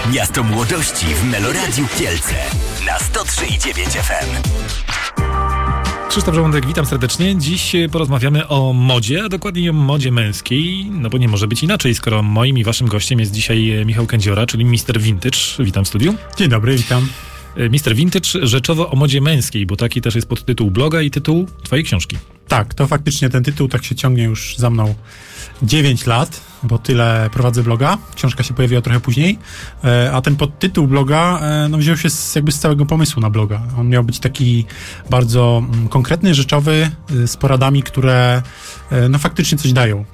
Miasto Młodości w Meloradiu Kielce na 103,9 FM. Krzysztof Żołądek, witam serdecznie. Dziś porozmawiamy o modzie, a dokładniej o modzie męskiej, no bo nie może być inaczej, skoro moim i waszym gościem jest dzisiaj Michał Kędziora, czyli Mr. Vintage. Witam w studiu. Dzień dobry, witam. Mr. Vintage, rzeczowo o modzie męskiej, bo taki też jest podtytuł bloga i tytuł twojej książki. Tak, to faktycznie ten tytuł tak się ciągnie już za mną 9 lat, bo tyle prowadzę bloga. Książka się pojawiła trochę później, a ten podtytuł bloga wziął się z całego pomysłu na bloga. On miał być taki bardzo konkretny, rzeczowy, z poradami, które faktycznie coś dają.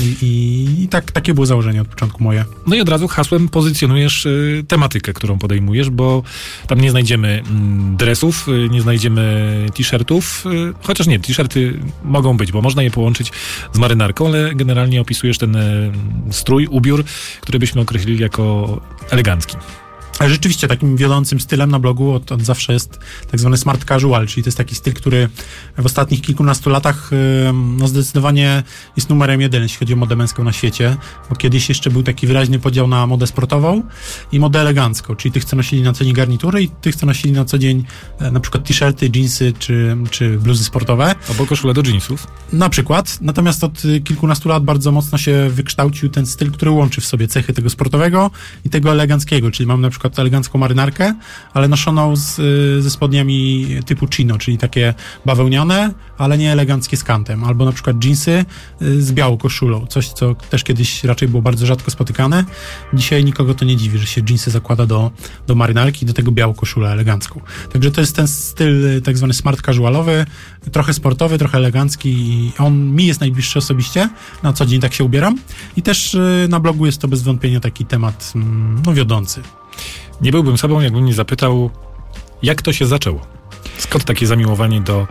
I takie było założenie od początku moje. No i od razu hasłem pozycjonujesz tematykę, którą podejmujesz, bo tam nie znajdziemy dresów, nie znajdziemy t-shirtów, chociaż nie, t-shirty mogą być, bo można je połączyć z marynarką, ale generalnie opisujesz ten strój, ubiór, który byśmy określili jako elegancki. Ale rzeczywiście takim wiodącym stylem na blogu od zawsze jest tak zwany smart casual, czyli to jest taki styl, który w ostatnich kilkunastu latach zdecydowanie jest numerem 1, jeśli chodzi o modę męską na świecie, bo kiedyś jeszcze był taki wyraźny podział na modę sportową i modę elegancką, czyli tych, co nosili na co dzień garnitury i tych, co nosili na co dzień na przykład t-shirty, jeansy czy bluzy sportowe. Albo koszule do jeansów. Na przykład. Natomiast od kilkunastu lat bardzo mocno się wykształcił ten styl, który łączy w sobie cechy tego sportowego i tego eleganckiego, czyli mamy na przykład elegancką marynarkę, ale noszoną ze spodniami typu chino, czyli takie bawełniane, ale nie eleganckie z kantem. Albo na przykład jeansy z białą koszulą. Coś, co też kiedyś raczej było bardzo rzadko spotykane. Dzisiaj nikogo to nie dziwi, że się jeansy zakłada do marynarki i do tego białą koszulę elegancką. Także to jest ten styl tak zwany smart casualowy, trochę sportowy, trochę elegancki i on mi jest najbliższy osobiście. Na co dzień tak się ubieram. I też na blogu jest to bez wątpienia taki temat wiodący. Nie byłbym sobą, jakbym nie zapytał, jak to się zaczęło. Skąd takie zamiłowanie do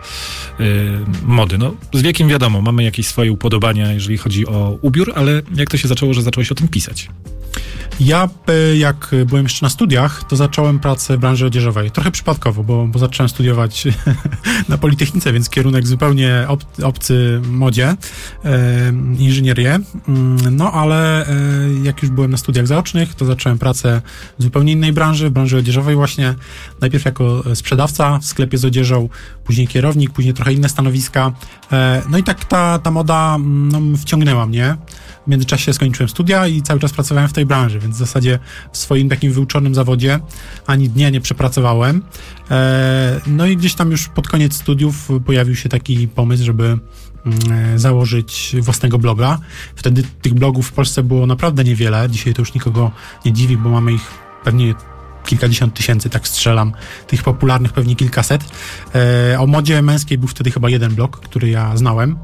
mody? No, z wiekiem wiadomo, mamy jakieś swoje upodobania, jeżeli chodzi o ubiór, ale jak to się zaczęło, że zacząłeś o tym pisać? Ja, jak byłem jeszcze na studiach, to zacząłem pracę w branży odzieżowej. Trochę przypadkowo, bo zacząłem studiować na Politechnice, więc kierunek zupełnie obcy modzie, inżynierię. No, ale jak już byłem na studiach zaocznych, to zacząłem pracę w zupełnie innej branży, w branży odzieżowej właśnie. Najpierw jako sprzedawca w sklepie z odzieżą, później kierownik, później trochę inne stanowiska. No i tak ta moda wciągnęła mnie. W międzyczasie skończyłem studia i cały czas pracowałem w tej branży, więc w zasadzie w swoim takim wyuczonym zawodzie ani dnia nie przepracowałem. No i gdzieś tam już pod koniec studiów pojawił się taki pomysł, żeby założyć własnego bloga. Wtedy tych blogów w Polsce było naprawdę niewiele. Dzisiaj to już nikogo nie dziwi, bo mamy ich pewnie kilkadziesiąt tysięcy, tak strzelam, tych popularnych pewnie kilkaset. O modzie męskiej był wtedy chyba jeden blog, który ja znałem.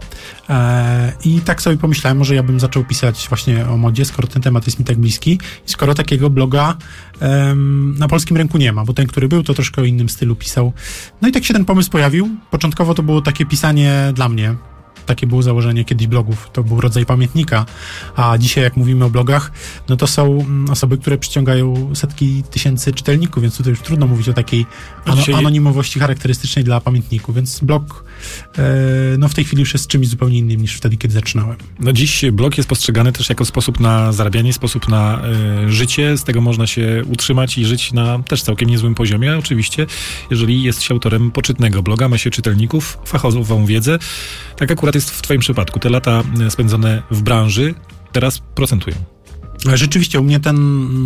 I tak sobie pomyślałem, może ja bym zaczął pisać właśnie o modzie, skoro ten temat jest mi tak bliski i skoro takiego bloga na polskim rynku nie ma, bo ten, który był, to troszkę o innym stylu pisał. No i tak się ten pomysł pojawił. Początkowo to było takie pisanie dla mnie. Takie było założenie kiedyś blogów, to był rodzaj pamiętnika, a dzisiaj jak mówimy o blogach, no to są osoby, które przyciągają setki tysięcy czytelników, więc tutaj już trudno mówić o takiej anonimowości charakterystycznej dla pamiętniku, więc blog w tej chwili już jest czymś zupełnie innym niż wtedy, kiedy zaczynałem. No dziś blog jest postrzegany też jako sposób na zarabianie, sposób na życie, z tego można się utrzymać i żyć na też całkiem niezłym poziomie, oczywiście, jeżeli jest się autorem poczytnego bloga, ma się czytelników, fachową wiedzę, tak akurat jest w twoim przypadku. Te lata spędzone w branży teraz procentują. Rzeczywiście u mnie ten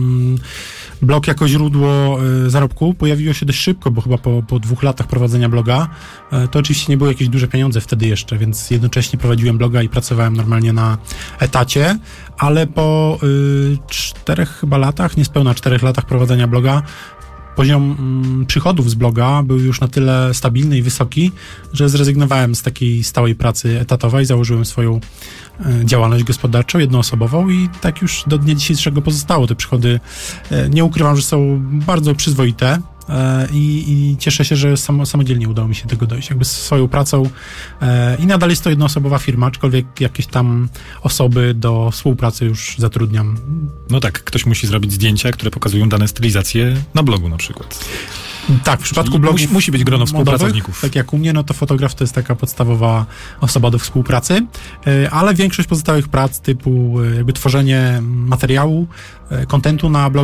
blog jako źródło zarobku pojawiło się dość szybko, bo chyba po 2 latach prowadzenia bloga to oczywiście nie były jakieś duże pieniądze wtedy jeszcze, więc jednocześnie prowadziłem bloga i pracowałem normalnie na etacie, ale po 4 chyba latach, niespełna 4 latach prowadzenia bloga, poziom przychodów z bloga był już na tyle stabilny i wysoki, że zrezygnowałem z takiej stałej pracy etatowej, założyłem swoją działalność gospodarczą, jednoosobową i tak już do dnia dzisiejszego pozostało. Te przychody, nie ukrywam, że są bardzo przyzwoite i cieszę się, że samodzielnie udało mi się tego dojść, jakby swoją pracą i nadal jest to jednoosobowa firma, aczkolwiek jakieś tam osoby do współpracy już zatrudniam. No tak, ktoś musi zrobić zdjęcia, które pokazują dane stylizacje na blogu na przykład. Tak, w przypadku blogów musi być grono współpracowników. Tak jak u mnie, no to fotograf to jest taka podstawowa osoba do współpracy, ale większość pozostałych prac typu jakby tworzenie materiału, kontentu na blogu